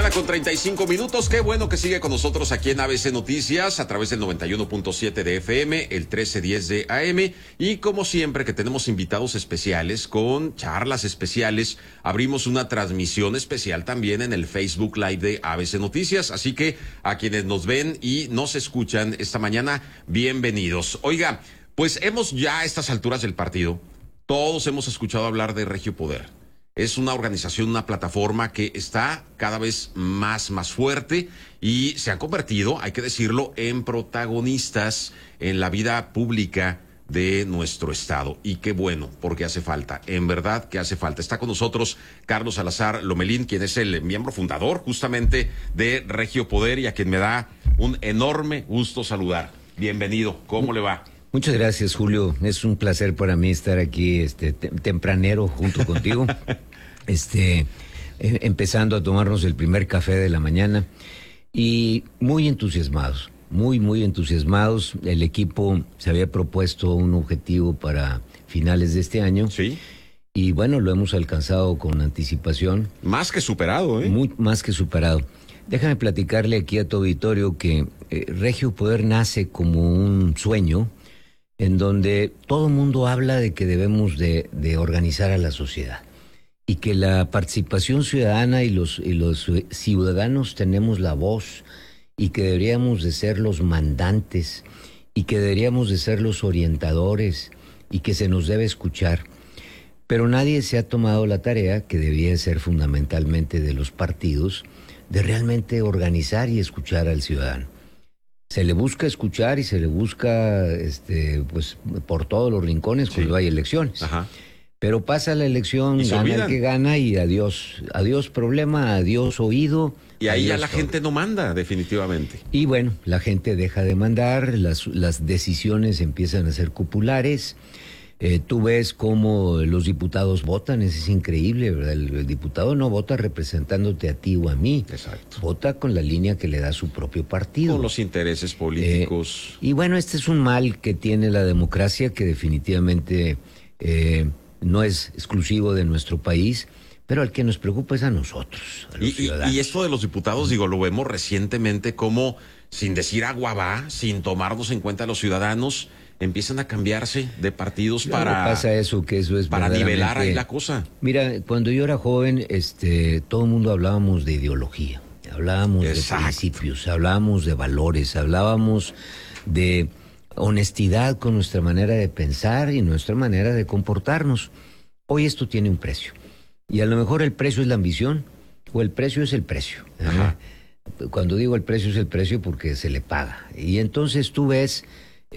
con 35 minutos. Qué bueno que sigue con nosotros aquí en ABC Noticias a través del 91.7 de FM, el 1310 de AM. Y como siempre que tenemos invitados especiales con charlas especiales, abrimos una transmisión especial también en el Facebook Live de ABC Noticias. Así que a quienes nos ven y nos escuchan esta mañana, bienvenidos. Oiga, pues hemos ya a estas alturas del partido, todos hemos escuchado hablar de Regio Poder. Es una organización, una plataforma que está cada vez más fuerte y se ha convertido, hay que decirlo, en protagonistas en la vida pública de nuestro estado. Y qué bueno, porque hace falta, en verdad que hace falta. Está con nosotros Carlos Salazar Lomelín, quien es el miembro fundador justamente de Regio Poder y a quien me da un enorme gusto saludar. Bienvenido, ¿cómo le va? Muchas gracias, Julio. Es un placer para mí estar aquí tempranero junto contigo, empezando a tomarnos el primer café de la mañana y muy entusiasmados, muy entusiasmados. El equipo se había propuesto un objetivo para finales de este año. Sí. Y bueno, lo hemos alcanzado con anticipación. Más que superado, ¿eh? Más que superado. Déjame platicarle aquí a tu auditorio que Regio Poder nace como un sueño en donde todo el mundo habla de que debemos de organizar a la sociedad y que la participación ciudadana y los ciudadanos tenemos la voz y que deberíamos de ser los mandantes y que deberíamos de ser los orientadores y que se nos debe escuchar. Pero nadie se ha tomado la tarea, que debía ser fundamentalmente de los partidos, de realmente organizar y escuchar al ciudadano. Se le busca escuchar y se le busca pues por todos los rincones cuando hay elecciones. Ajá. Pero pasa la elección, gana el que gana y adiós problema, adiós oído. Y ahí ya la todo. gente no manda, definitivamente. Y bueno, la gente deja de mandar, las decisiones empiezan a ser populares. Tú ves cómo los diputados votan, eso es increíble, ¿verdad? El diputado no vota representándote a ti o a mí. Exacto. Vota con la línea que le da su propio partido. Con los intereses políticos. Y bueno, este es un mal que tiene la democracia, que definitivamente no es exclusivo de nuestro país, pero al que nos preocupa es a nosotros, a los ciudadanos. Y esto de los diputados, lo vemos recientemente como, sin decir agua va, sin tomarnos en cuenta a los ciudadanos, empiezan a cambiarse de partidos para nivelar ahí la cosa. Mira, cuando yo era joven, todo el mundo hablábamos de ideología, hablábamos de principios, hablábamos de valores, hablábamos de honestidad con nuestra manera de pensar y nuestra manera de comportarnos. Hoy esto tiene un precio. Y a lo mejor el precio es la ambición o el precio es el precio. Ajá. Cuando digo el precio es el precio porque se le paga. Y entonces tú ves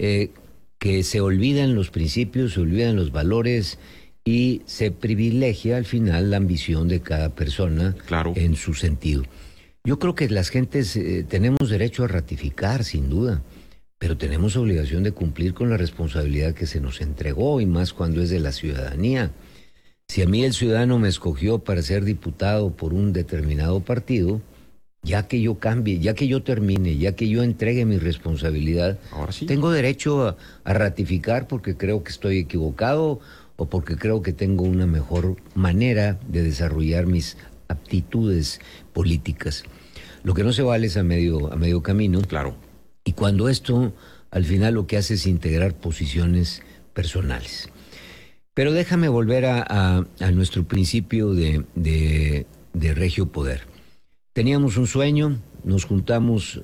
que se olvidan los principios, se olvidan los valores y se privilegia al final la ambición de cada persona en su sentido. Yo creo que las gentes tenemos derecho a ratificar, sin duda, pero tenemos obligación de cumplir con la responsabilidad que se nos entregó y más cuando es de la ciudadanía. Si a mí el ciudadano me escogió para ser diputado por un determinado partido, ya que yo cambie, ya que yo termine, ya que yo entregue mi responsabilidad, ahora sí, tengo derecho a ratificar porque creo que estoy equivocado o porque creo que tengo una mejor manera de desarrollar mis aptitudes políticas. Lo que no se vale es a medio camino. Claro. Y cuando esto, al final, lo que hace es integrar posiciones personales. Pero déjame volver a nuestro principio de Regio Poder. Teníamos un sueño, nos juntamos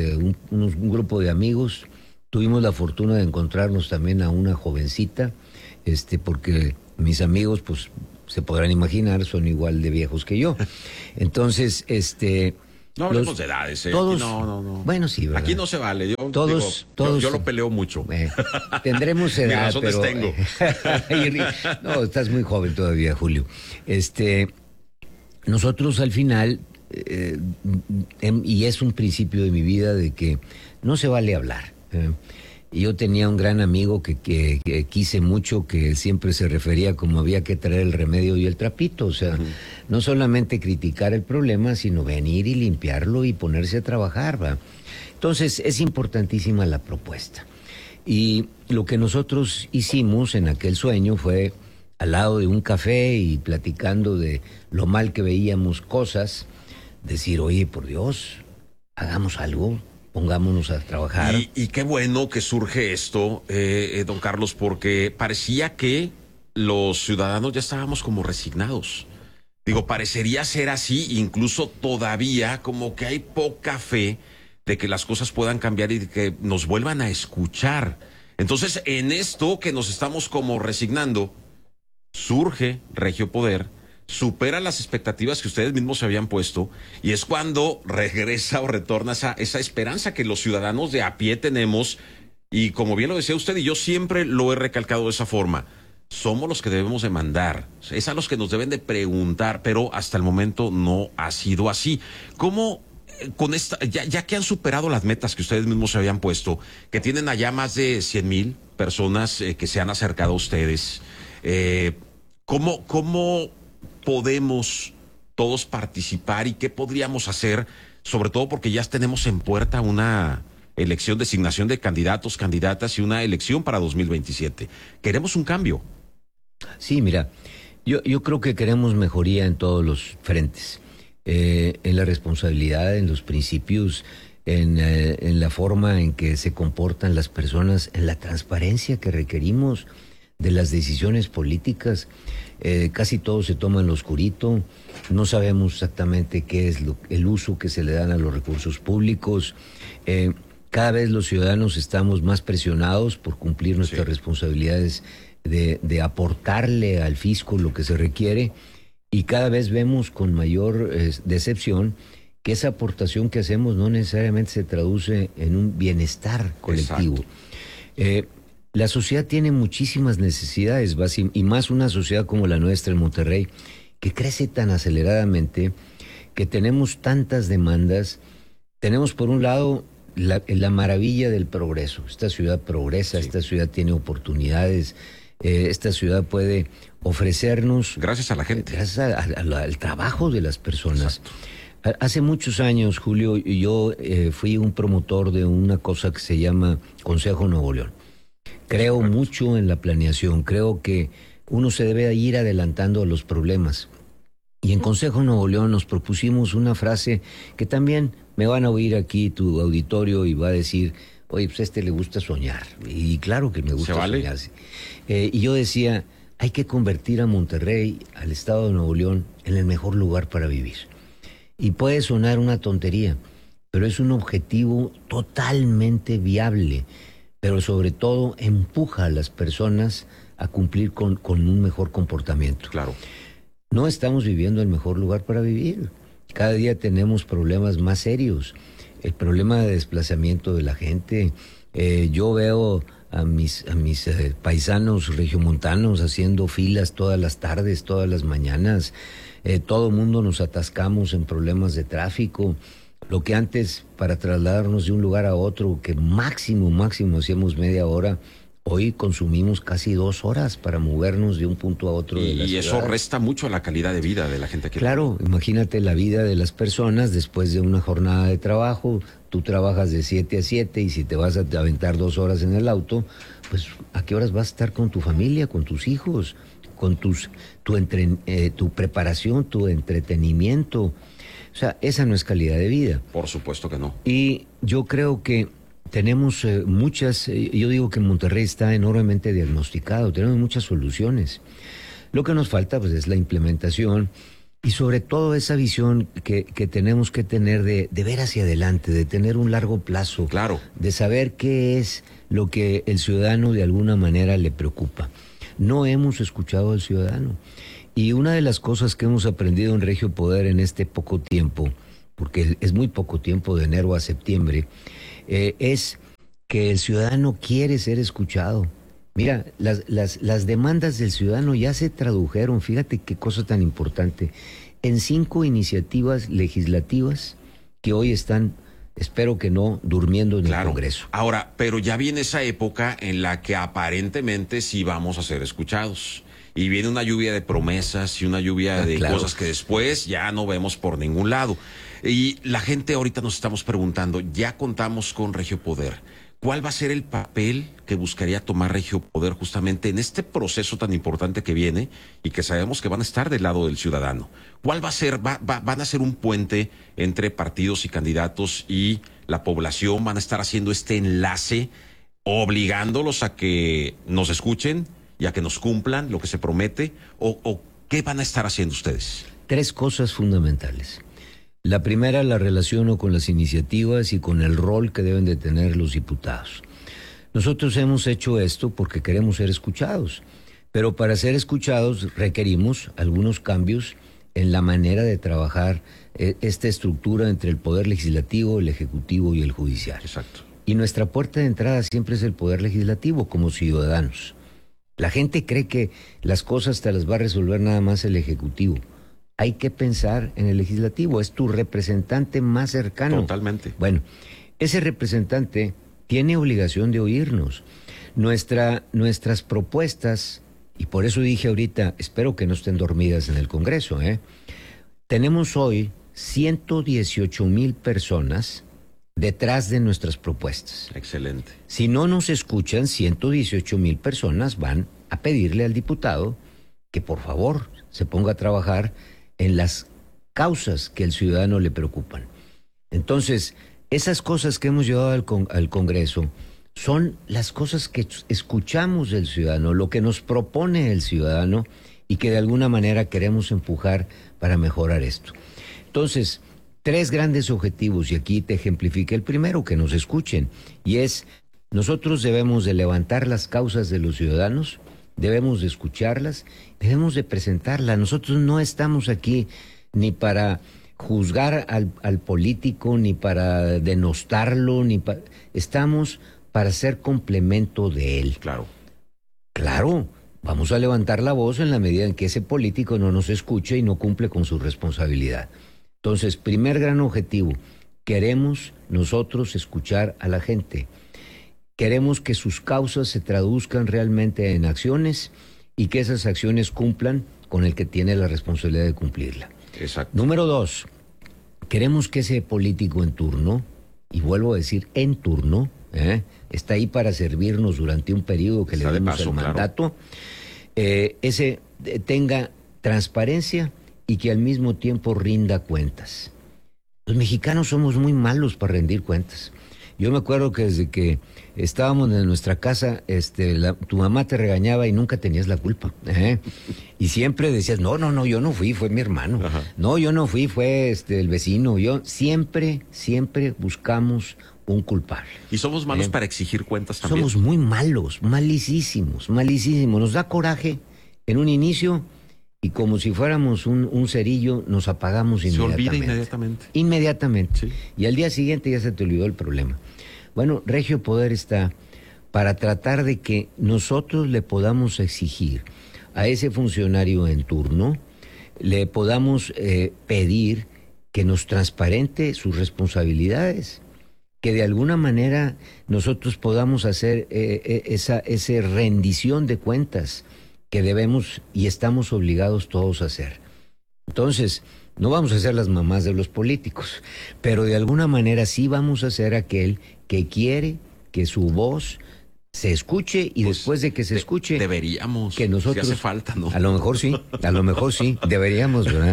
un grupo de amigos, tuvimos la fortuna de encontrarnos también a una jovencita, porque mis amigos, pues, se podrán imaginar, son igual de viejos que yo. Entonces, no hablemos de edades, todos, no. Bueno, sí, ¿verdad? Aquí no se vale. Todos, yo lo peleo mucho. Tendremos edad, Mis razones tengo. No, estás muy joven todavía, Julio. Nosotros al final, y es un principio de mi vida de que no se vale hablar. Yo tenía un gran amigo que quise mucho, que siempre se refería como había que traer el remedio y el trapito, o sea, no solamente criticar el problema, sino venir y limpiarlo y ponerse a trabajar, ¿va? Entonces, es importantísima la propuesta. Y lo que nosotros hicimos en aquel sueño fue, al lado de un café y platicando de lo mal que veíamos cosas, decir, oye, por Dios, hagamos algo, pongámonos a trabajar. Y qué bueno que surge esto, don Carlos, porque parecía que los ciudadanos ya estábamos como resignados. Digo, parecería ser así, incluso todavía como que hay poca fe de que las cosas puedan cambiar y de que nos vuelvan a escuchar. Entonces, en esto que nos estamos como resignando, surge Regio Poder, supera las expectativas que ustedes mismos se habían puesto, y es cuando regresa o retorna esa esperanza que los ciudadanos de a pie tenemos, y como bien lo decía usted, y yo siempre lo he recalcado de esa forma, somos los que debemos de mandar, es a los que nos deben de preguntar, pero hasta el momento no ha sido así. ¿Cómo con esta, ya que han superado las metas que ustedes mismos se habían puesto, que tienen allá más de 100,000 personas que se han acercado a ustedes, ¿cómo podemos todos participar y qué podríamos hacer, sobre todo porque ya tenemos en puerta una elección, designación de candidatos, candidatas y una elección para 2027? Queremos un cambio. Sí, mira, yo creo que queremos mejoría en todos los frentes, en la responsabilidad, en los principios, en la forma en que se comportan las personas, en la transparencia que requerimos de las decisiones políticas. Casi todo se toma en lo oscurito, no sabemos exactamente qué es el uso que se le dan a los recursos públicos. Cada vez los ciudadanos estamos más presionados por cumplir nuestras responsabilidades de aportarle al fisco lo que se requiere, y cada vez vemos con mayor decepción que esa aportación que hacemos no necesariamente se traduce en un bienestar colectivo. La sociedad tiene muchísimas necesidades, y más una sociedad como la nuestra en Monterrey, que crece tan aceleradamente, que tenemos tantas demandas. Tenemos por un lado la maravilla del progreso. Esta ciudad progresa, esta ciudad tiene oportunidades, esta ciudad puede ofrecernos... Gracias a la gente. Gracias al trabajo de las personas. Hace muchos años, Julio, yo fui un promotor de una cosa que se llama Consejo Nuevo León. Creo mucho en la planeación, creo que uno se debe ir adelantando a los problemas. Y en Consejo Nuevo León nos propusimos una frase que también me van a oír aquí tu auditorio y va a decir, oye, pues a este le gusta soñar. Y claro que me gusta soñar. Y yo decía, hay que convertir a Monterrey, al estado de Nuevo León, en el mejor lugar para vivir. Y puede sonar una tontería, pero es un objetivo totalmente viable, pero sobre todo empuja a las personas a cumplir con un mejor comportamiento. Claro. No estamos viviendo el mejor lugar para vivir. Cada día tenemos problemas más serios. El problema de desplazamiento de la gente. Yo veo a mis paisanos regiomontanos haciendo filas todas las tardes, todas las mañanas. Todo el mundo nos atascamos en problemas de tráfico. Lo que antes, para trasladarnos de un lugar a otro, que máximo hacíamos media hora, hoy consumimos casi 2 horas para movernos de un punto a otro de la ciudad. Y eso resta mucho a la calidad de vida de la gente que... Claro, imagínate la vida de las personas después de una jornada de trabajo. Tú trabajas de 7 a 7 y si te vas a aventar 2 horas en el auto, pues ¿a qué horas vas a estar con tu familia, con tus hijos, con tu preparación, tu entretenimiento? O sea, esa no es calidad de vida. Por supuesto que no. Y yo creo que tenemos yo digo que Monterrey está enormemente diagnosticado, tenemos muchas soluciones. Lo que nos falta pues es la implementación y sobre todo esa visión que tenemos que tener de ver hacia adelante, de tener un largo plazo. Claro. De saber qué es lo que el ciudadano de alguna manera le preocupa. No hemos escuchado al ciudadano. Y una de las cosas que hemos aprendido en Regio Poder en este poco tiempo, porque es muy poco tiempo, de enero a septiembre, es que el ciudadano quiere ser escuchado. Mira, las demandas del ciudadano ya se tradujeron, fíjate qué cosa tan importante, en 5 iniciativas legislativas que hoy están, espero que no, durmiendo en el Congreso. Ahora, pero ya viene esa época en la que aparentemente sí vamos a ser escuchados. Y viene una lluvia de promesas y una lluvia de cosas que después ya no vemos por ningún lado. Y la gente ahorita nos estamos preguntando, ya contamos con Regio Poder. ¿cuál va a ser el papel que buscaría tomar Regio Poder justamente en este proceso tan importante que viene y que sabemos que van a estar del lado del ciudadano? ¿Cuál va a ser? ¿Van a ser un puente entre partidos y candidatos y la población? ¿Van a estar haciendo este enlace, obligándolos a que nos escuchen y a que nos cumplan lo que se promete? ¿O qué van a estar haciendo ustedes? 3 cosas fundamentales. La primera la relaciono con las iniciativas y con el rol que deben de tener los diputados. Nosotros hemos hecho esto porque queremos ser escuchados, pero para ser escuchados requerimos algunos cambios en la manera de trabajar esta estructura entre el Poder Legislativo, el Ejecutivo y el Judicial. Exacto. Y nuestra puerta de entrada siempre es el Poder Legislativo como ciudadanos. La gente cree que las cosas te las va a resolver nada más el Ejecutivo. Hay que pensar en el Legislativo, es tu representante más cercano. Totalmente. Bueno, ese representante tiene obligación de oírnos. Nuestras propuestas, y por eso dije ahorita, espero que no estén dormidas en el Congreso, tenemos hoy 118,000 personas detrás de nuestras propuestas. Excelente. Si no nos escuchan, 118,000 personas van a pedirle al diputado que por favor se ponga a trabajar en las causas que al ciudadano le preocupan. Entonces, esas cosas que hemos llevado al Congreso son las cosas que escuchamos del ciudadano, lo que nos propone el ciudadano y que de alguna manera queremos empujar para mejorar esto. Entonces, 3 grandes objetivos, y aquí te ejemplifica el primero, que nos escuchen, y es, nosotros debemos de levantar las causas de los ciudadanos, debemos de escucharlas, debemos de presentarlas. Nosotros no estamos aquí ni para juzgar al político, ni para denostarlo, estamos para ser complemento de él. Claro. Claro, vamos a levantar la voz en la medida en que ese político no nos escuche y no cumple con su responsabilidad. Entonces, primer gran objetivo, queremos nosotros escuchar a la gente. Queremos que sus causas se traduzcan realmente en acciones y que esas acciones cumplan con el que tiene la responsabilidad de cumplirla. Exacto. Número 2, queremos que ese político en turno, y vuelvo a decir en turno, está ahí para servirnos durante un periodo que le dimos el mandato, ese tenga transparencia y que al mismo tiempo rinda cuentas. Los mexicanos somos muy malos para rendir cuentas. Yo me acuerdo que desde que estábamos en nuestra casa, tu mamá te regañaba y nunca tenías la culpa. Y siempre decías, no, yo no fui, fue mi hermano. Ajá. No, yo no fui, fue el vecino. Yo siempre buscamos un culpable. ¿Y somos malos para exigir cuentas también? Somos muy malos, malísimos. Nos da coraje en un inicio y como si fuéramos un cerillo, nos apagamos inmediatamente. Se olvida inmediatamente. Inmediatamente. Sí. Y al día siguiente ya se te olvidó el problema. Bueno, Regio Poder está para tratar de que nosotros le podamos exigir a ese funcionario en turno, le podamos pedir que nos transparente sus responsabilidades, que de alguna manera nosotros podamos hacer esa rendición de cuentas que debemos y estamos obligados todos a hacer. Entonces, no vamos a ser las mamás de los políticos, pero de alguna manera sí vamos a ser aquel que quiere que su voz se escuche y pues después de que se escuche... Deberíamos, que nosotros, si hace falta, ¿no? A lo mejor sí, deberíamos, ¿verdad?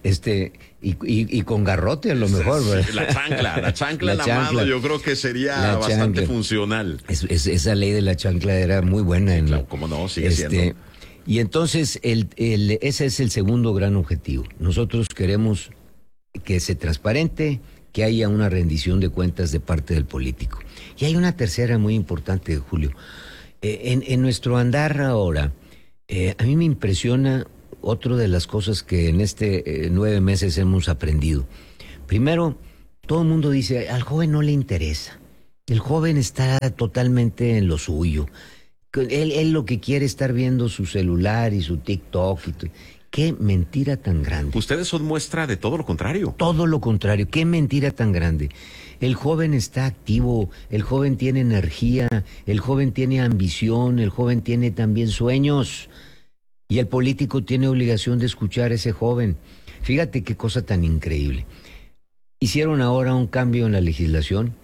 Y con garrote a lo mejor, ¿verdad? La chancla en la mano yo creo que sería bastante funcional. Esa ley de la chancla era muy buena. Sí, claro, cómo no, sigue siendo. Y entonces ese es el segundo gran objetivo. Nosotros queremos que se transparente, que haya una rendición de cuentas de parte del político. Y hay una tercera muy importante, Julio. En nuestro andar ahora, a mí me impresiona otra de las cosas que en 9 meses hemos aprendido. Primero, todo el mundo dice, al joven no le interesa. El joven está totalmente en lo suyo. Él lo que quiere es estar viendo su celular y su TikTok. Qué mentira tan grande. Ustedes son muestra de todo lo contrario. Todo lo contrario, qué mentira tan grande. El joven está activo, el joven tiene energía, el joven tiene ambición, el joven tiene también sueños. Y el político tiene obligación de escuchar a ese joven. Fíjate qué cosa tan increíble. Hicieron ahora un cambio en la legislación,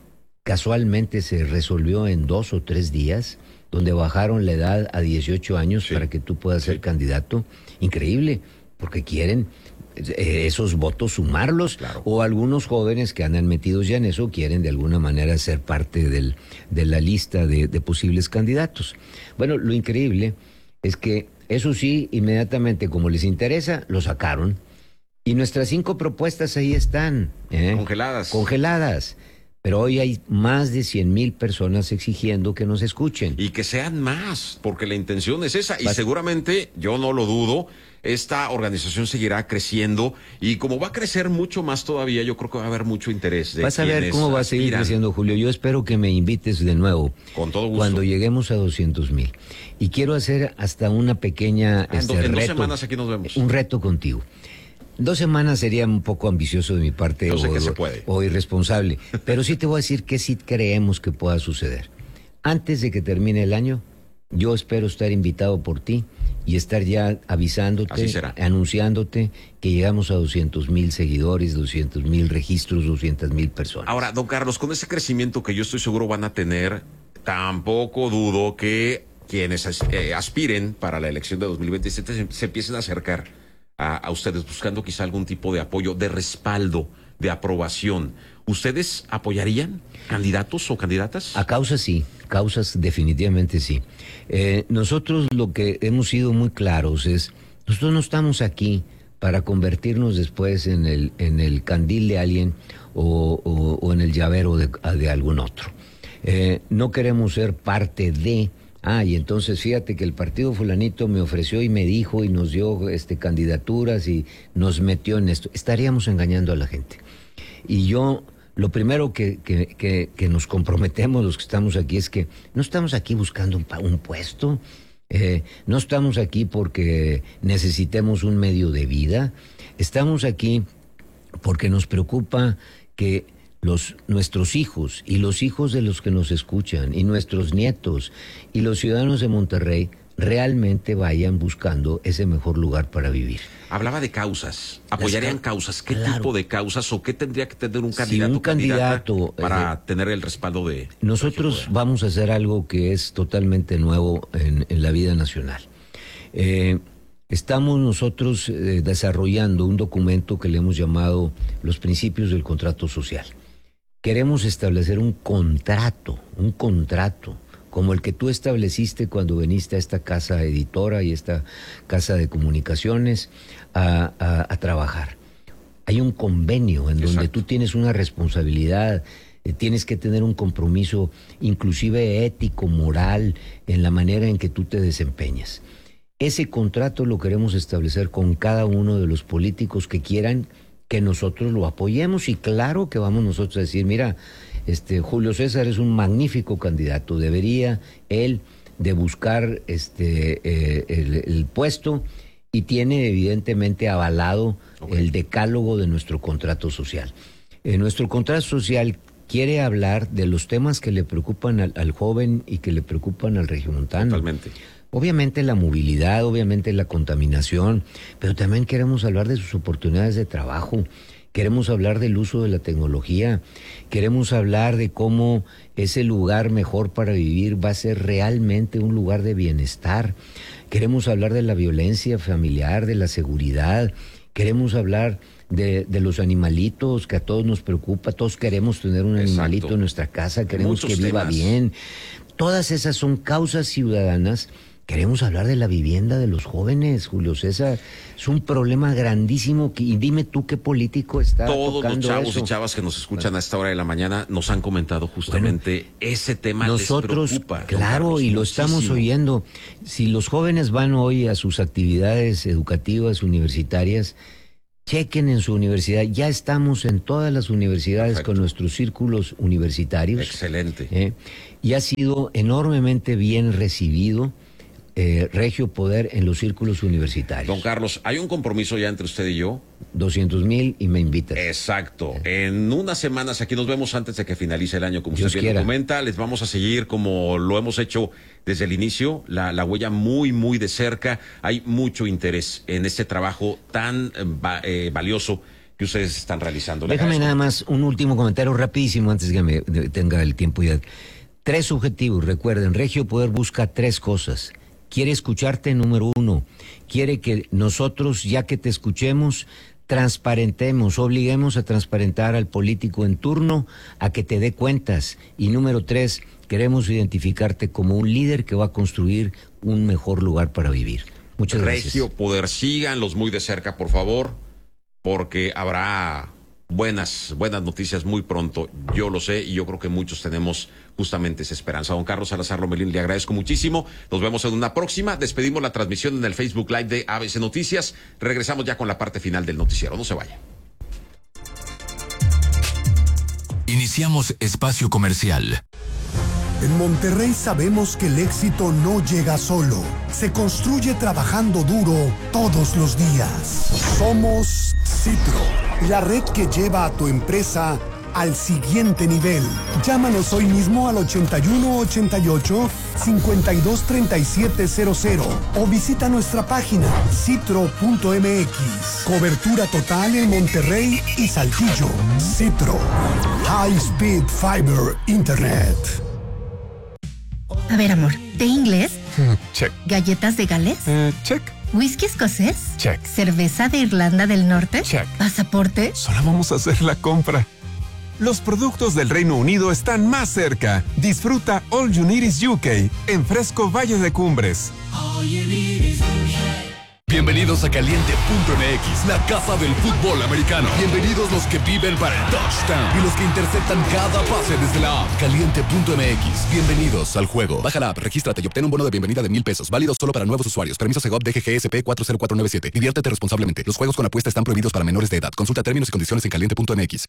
casualmente se resolvió en 2 o 3 días, donde bajaron la edad a 18 años para que tú puedas ser candidato. Increíble, porque quieren esos votos sumarlos, o algunos jóvenes que andan metidos ya en eso quieren de alguna manera ser parte de la lista de posibles candidatos. Bueno, lo increíble es que eso sí, inmediatamente como les interesa, lo sacaron, y nuestras 5 propuestas ahí están. Congeladas. Pero hoy hay más de 100,000 personas exigiendo que nos escuchen. Y que sean más, porque la intención es esa. Y seguramente, yo no lo dudo, esta organización seguirá creciendo. Y como va a crecer mucho más todavía, yo creo que va a haber mucho interés de Vas a ver cómo va a seguir creciendo, Julio. Yo espero que me invites de nuevo. Con todo gusto. Cuando lleguemos a 200,000. Y quiero hacer hasta una pequeña en 2 semanas aquí nos vemos. Un reto contigo. 2 semanas sería un poco ambicioso de mi parte, yo sé que se puede, o irresponsable, pero sí te voy a decir que sí creemos que pueda suceder. Antes de que termine el año, yo espero estar invitado por ti y estar ya avisándote, anunciándote que llegamos a 200,000 seguidores, 200,000 registros, 200,000 personas. Ahora, don Carlos, con ese crecimiento que yo estoy seguro van a tener, tampoco dudo que quienes aspiren para la elección de 2027 se empiecen a acercar a ustedes, buscando quizá algún tipo de apoyo, de respaldo, de aprobación. ¿Ustedes apoyarían candidatos o candidatas? A causas sí, causas definitivamente sí. Nosotros lo que hemos sido muy claros es, nosotros no estamos aquí para convertirnos después en el candil de alguien o en el llavero de algún otro. No queremos ser parte de... y entonces fíjate que el partido fulanito me ofreció y me dijo y nos dio candidaturas y nos metió en esto. Estaríamos engañando a la gente. Y yo, lo primero que nos comprometemos los que estamos aquí es que no estamos aquí buscando un puesto, no estamos aquí porque necesitemos un medio de vida, estamos aquí porque nos preocupa que nuestros hijos y los hijos de los que nos escuchan y nuestros nietos y los ciudadanos de Monterrey realmente vayan buscando ese mejor lugar para vivir. Hablaba de causas. ¿Apoyarían causas? ¿Qué tipo de causas o qué tendría que tener un candidato, un candidato para tener el respaldo de... Nosotros vamos a hacer algo que es totalmente nuevo en la vida nacional. Estamos nosotros desarrollando un documento que le hemos llamado los principios del contrato social. Queremos establecer un contrato, como el que tú estableciste cuando viniste a esta casa editora y esta casa de comunicaciones a trabajar. Hay un convenio en donde tú tienes una responsabilidad, tienes que tener un compromiso inclusive ético, moral, en la manera en que tú te desempeñas. Ese contrato lo queremos establecer con cada uno de los políticos que quieran que nosotros lo apoyemos, y claro que vamos nosotros a decir, mira, Julio César es un magnífico candidato, debería él de buscar el puesto, y tiene evidentemente avalado el decálogo de nuestro contrato social. Nuestro contrato social quiere hablar de los temas que le preocupan al joven y que le preocupan al regiomontano. Totalmente. Obviamente la movilidad, obviamente la contaminación, pero también queremos hablar de sus oportunidades de trabajo, queremos hablar del uso de la tecnología, queremos hablar de cómo ese lugar mejor para vivir va a ser realmente un lugar de bienestar, queremos hablar de la violencia familiar, de la seguridad, queremos hablar de los animalitos que a todos nos preocupa, todos queremos tener un animalito en nuestra casa, queremos que viva bien. Todas esas son causas ciudadanas. Queremos hablar de la vivienda de los jóvenes, Julio César. Es un problema grandísimo. Y dime tú qué político está tocando eso. Todos los chavos y chavas que nos escuchan a esta hora de la mañana nos han comentado justamente ese tema. Nosotros, les preocupa. Claro, Carlos, y lo estamos oyendo. Si los jóvenes van hoy a sus actividades educativas universitarias, chequen en su universidad. Ya estamos en todas las universidades con nuestros círculos universitarios. Excelente. Y ha sido enormemente bien recibido. Regio Poder en los círculos universitarios. Don Carlos, ¿hay un compromiso ya entre usted y yo? 200,000 y me invitas. Exacto. En unas semanas aquí nos vemos antes de que finalice el año, como usted bien comenta. Les vamos a seguir como lo hemos hecho desde el inicio, la huella muy, muy de cerca. Hay mucho interés en este trabajo tan valioso que ustedes están realizando. Déjame nada más un último comentario rapidísimo antes que me tenga el tiempo ya. 3 objetivos, recuerden, Regio Poder busca 3 cosas. Quiere escucharte, número 1. Quiere que nosotros, ya que te escuchemos, transparentemos, obliguemos a transparentar al político en turno a que te dé cuentas. Y número 3, queremos identificarte como un líder que va a construir un mejor lugar para vivir. Muchas gracias. Regio Poder, síganlos muy de cerca, por favor, porque habrá buenas noticias muy pronto. Yo lo sé y yo creo que muchos tenemos justamente esa esperanza. Don Carlos Salazar Lomelín, le agradezco muchísimo. Nos vemos en una próxima. Despedimos la transmisión en el Facebook Live de ABC Noticias. Regresamos ya con la parte final del noticiero. No se vaya. Iniciamos espacio comercial. En Monterrey sabemos que el éxito no llega solo, se construye trabajando duro todos los días. Somos Citro, la red que lleva a tu empresa al siguiente nivel. Llámanos hoy mismo al 8188-523700 o visita nuestra página citro.mx. Cobertura total en Monterrey y Saltillo. Citro, High Speed Fiber Internet. A ver, amor, ¿de inglés? Check. ¿Galletas de Gales? Check. ¿Whisky escocés? Check. ¿Cerveza de Irlanda del Norte? Check. ¿Pasaporte? Solo vamos a hacer la compra. Los productos del Reino Unido están más cerca. Disfruta All You Need Is UK en Fresco Valle de Cumbres. Bienvenidos a Caliente.mx, la casa del fútbol americano. Bienvenidos los que viven para el touchdown y los que interceptan cada pase desde la app. Caliente.mx, bienvenidos al juego. Baja la app, regístrate y obtén un bono de bienvenida de $1,000. Válido solo para nuevos usuarios. Permiso Segov DGGSP 40497. Diviértete responsablemente. Los juegos con apuesta están prohibidos para menores de edad. Consulta términos y condiciones en Caliente.mx.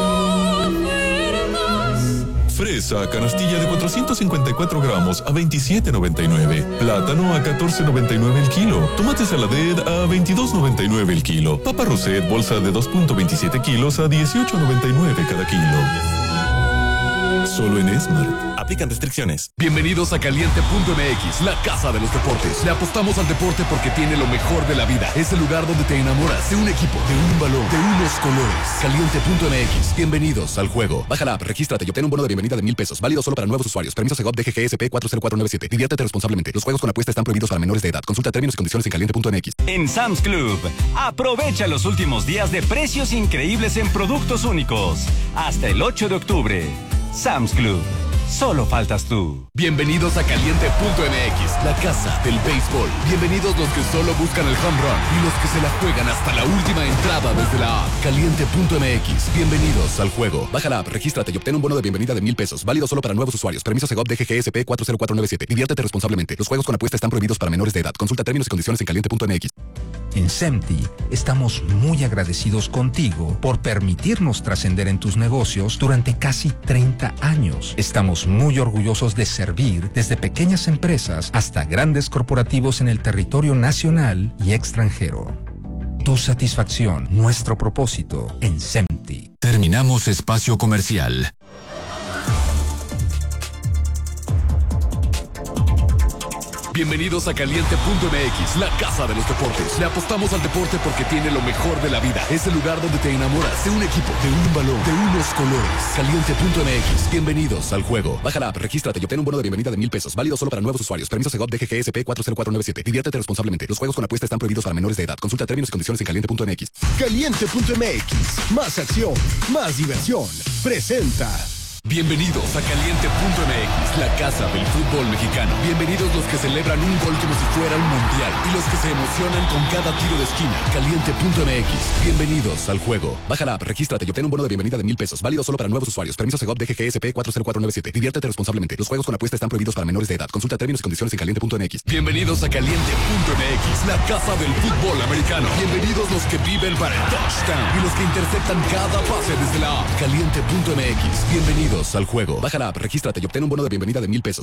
Fresa, canastilla de 454 gramos a $27.99. Plátano a $14.99 el kilo. Tomate saladet a $22.99 el kilo. Papa Roset, bolsa de 2.27 kilos a $18.99 cada kilo. Solo en Smart. Aplican restricciones. Bienvenidos a Caliente.mx, la casa de los deportes. Le apostamos al deporte porque tiene lo mejor de la vida. Es el lugar donde te enamoras de un equipo, de un balón, de unos colores. Caliente.mx, bienvenidos al juego. Baja la app, regístrate y obtén un bono de bienvenida de $1,000. Válido solo para nuevos usuarios. Permiso Segov DGGSP 40497. Diviértete responsablemente. Los juegos con apuesta están prohibidos para menores de edad. Consulta términos y condiciones en Caliente.mx. En Sam's Club, aprovecha los últimos días de precios increíbles en productos únicos. Hasta el 8 de octubre. Sam's Club. Solo faltas tú. Bienvenidos a Caliente.mx, la casa del béisbol. Bienvenidos los que solo buscan el home run y los que se la juegan hasta la última entrada desde la app. Caliente.mx, bienvenidos al juego. Baja la app, regístrate y obtén un bono de bienvenida de $1,000. Válido solo para nuevos usuarios. Permiso Segov DGGSP 40497. Diviértete responsablemente. Los juegos con apuesta están prohibidos para menores de edad. Consulta términos y condiciones en Caliente.mx. En SEMTI estamos muy agradecidos contigo por permitirnos trascender en tus negocios durante casi 30 años. Estamos muy orgullosos de servir desde pequeñas empresas hasta grandes corporativos en el territorio nacional y extranjero. Tu satisfacción, nuestro propósito en SEMTI. Terminamos espacio comercial. Bienvenidos a Caliente.mx, la casa de los deportes. Le apostamos al deporte porque tiene lo mejor de la vida. Es el lugar donde te enamoras de un equipo, de un balón, de unos colores. Caliente.mx, bienvenidos al juego. Baja la app, regístrate y obtén un bono de bienvenida de $1,000. Válido solo para nuevos usuarios. Permiso Segov DGGSP 40497. Diviértete responsablemente. Los juegos con apuesta están prohibidos para menores de edad. Consulta términos y condiciones en Caliente.mx. Caliente.mx, más acción, más diversión. Presenta. Bienvenidos a Caliente.mx, la casa del fútbol mexicano. Bienvenidos los que celebran un gol como si fuera un mundial y los que se emocionan con cada tiro de esquina. Caliente.mx, bienvenidos al juego. Baja la app, regístrate y obtén un bono de bienvenida de $1,000. Válido solo para nuevos usuarios. Permiso Segov DGGSP 40497. Diviértete responsablemente. Los juegos con apuesta están prohibidos para menores de edad. Consulta términos y condiciones en Caliente.mx. Bienvenidos a Caliente.mx, la casa del fútbol americano. Bienvenidos los que viven para el touchdown y los que interceptan cada pase desde la app. Caliente.mx, bienvenidos al juego. Baja la app, regístrate y obtén un bono de bienvenida de $1,000.